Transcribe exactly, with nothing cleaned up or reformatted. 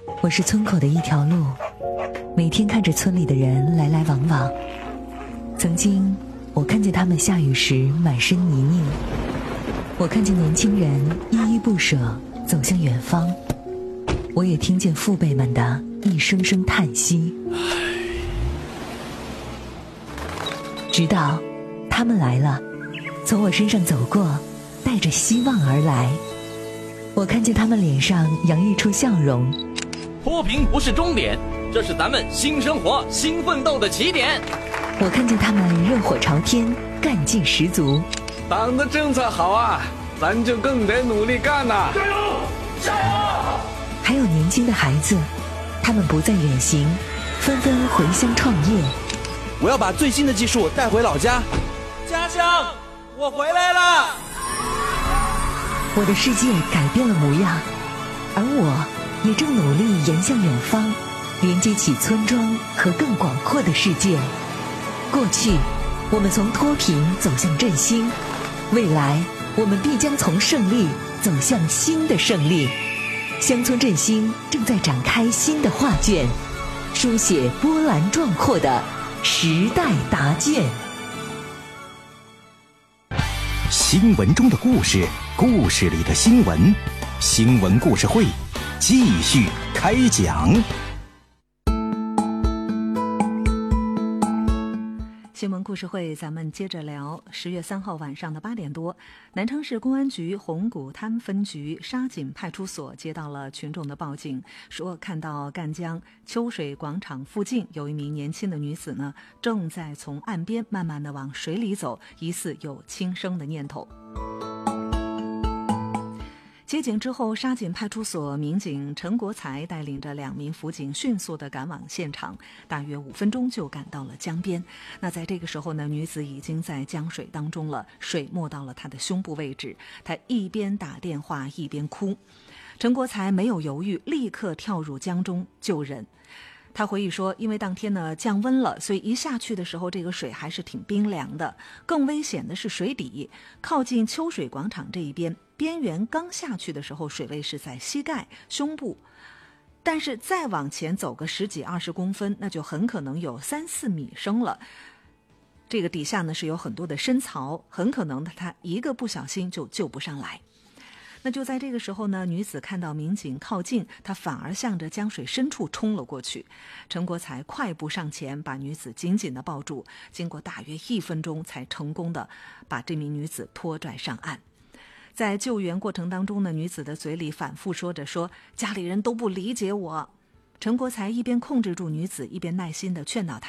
我是村口的一条路，每天看着村里的人来来往往。曾经我看见他们下雨时满身泥泞，我看见年轻人依依不舍走向远方，我也听见父辈们的一声声叹息。直到他们来了，从我身上走过，带着希望而来。我看见他们脸上洋溢出笑容。 脱贫不是终点，这是咱们新生活、新奋斗的起点。 我看见他们热火朝天，干劲十足。 党的政策好啊，咱就更得努力干呐！ 加油！加油！ 还有年轻的孩子，他们不再远行，纷纷回乡创业。 我要把最新的技术带回老家。 家乡，我回来了！ 我的世界改变了模样，而我也正努力沿向远方，连接起村庄和更广阔的世界。过去，我们从脱贫走向振兴；未来，我们必将从胜利走向新的胜利。乡村振兴正在展开新的画卷，书写波澜壮阔的时代答卷。 新闻中的故事，故事里的新闻，新闻故事会继续开讲。 新闻故事会，咱们接着聊。十月三号晚上的八点多，南昌市公安局红谷滩分局沙井派出所接到了群众的报警，说看到赣江秋水广场附近有一名年轻的女子呢，正在从岸边慢慢的往水里走，疑似有轻生的念头。接警之后，沙井派出所民警陈国才带领着两名辅警迅速地赶往现场，大约五分钟就赶到了江边。那在这个时候呢，女子已经在江水当中了，水没到了她的胸部位置，她一边打电话一边哭。陈国才没有犹豫，立刻跳入江中救人。他回忆说，因为当天呢降温了，所以一下去的时候这个水还是挺冰凉的。更危险的是水底，靠近秋水广场这一边，边缘刚下去的时候水位是在膝盖、胸部，但是再往前走个十几二十公分，那就很可能有三四米深了。这个底下呢是有很多的深槽，很可能他一个不小心就救不上来。那就在这个时候呢，女子看到民警靠近，她反而向着江水深处冲了过去。陈国才快步上前，把女子紧紧地抱住，经过大约一分钟才成功地把这名女子拖拽上岸。在救援过程当中呢，女子的嘴里反复说着说家里人都不理解我。陈国才一边控制住女子，一边耐心地劝导她